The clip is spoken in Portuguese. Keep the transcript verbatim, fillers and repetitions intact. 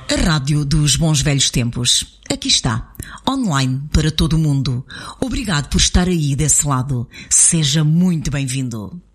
A rádio dos bons velhos tempos. Aqui está, online para todo o mundo. Obrigado por estar aí desse lado. Seja muito bem-vindo.